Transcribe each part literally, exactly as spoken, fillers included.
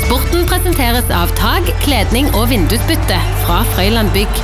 Sporten presenteres av tag, kledning og vindusbytte fra Frøyland Bygg.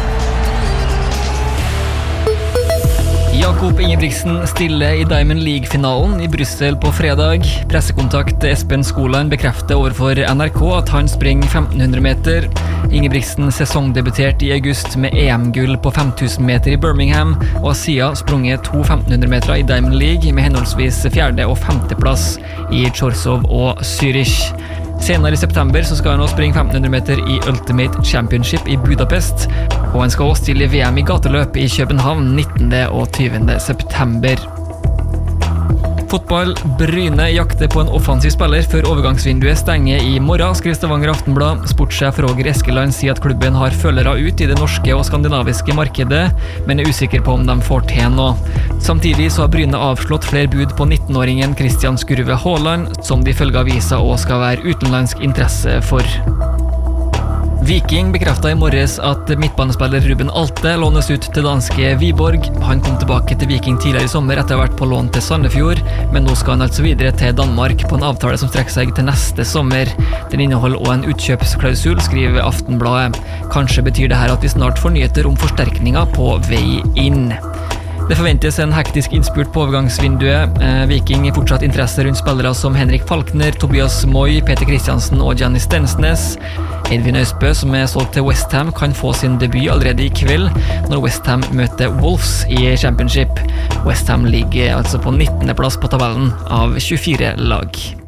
Jakob Ingebrigtsen stiller i Diamond League-finalen i Brussel på fredag. Pressekontakt Espen Skoland bekrefter overfor N R K at han springer femten hundre meter. Ingebrigtsen sesongdebuterte i august med E M-gull på fem tusen meter i Birmingham, og har siden sprunget to femten hundre meter i Diamond League med henholdsvis fjerde- og femteplass i Chorzów og Zürich. Senere i september så skal han også springe femten hundre meter i Ultimate Championship i Budapest, og han skal også stille i V M i gateløp i København nittende og tyvende september. Fotball. Bryne jakter på en offensiv spiller før overgangsvinduet stenger i morgen, skriver Stavanger Aftenblad. Sportssjef Roger Eskeland sier at klubben har følgere ut i det norske og skandinaviske markedet, men er usikker på om de får til noe. Samtidig så har Bryne avslått flere bud på nittenåringen Christian Skurve Haaland, som de følge avisa også skal være utenlandsk interesse for. Viking bekreftet i morges at midtbanespiller Ruben Alte lånes ut til danske Viborg. Han kom tilbake til Viking tidligere i sommer etter å ha vært på lån til Sandefjord, men nå skal han altså videre til Danmark på en avtale som strekker seg til neste sommer. Den inneholder også en utkjøpsklausul, skriver Aftenbladet. Kanskje betyr det her at vi snart får nyheter om forsterkninger på vei inn. Det forventes en hektisk innspurt på overgangsvinduet. Eh, Viking er fortsatt interesse rundt spillere som Henrik Falkner, Tobias Moy, Peter Kristiansen og Gianni Stensnes. Edvin Øysbø, som er solgt til West Ham, kan få sin debut allerede i kveld når West Ham møter Wolves i Championship. West Ham ligger altså på nittende plass på tabellen av tjuefire lag.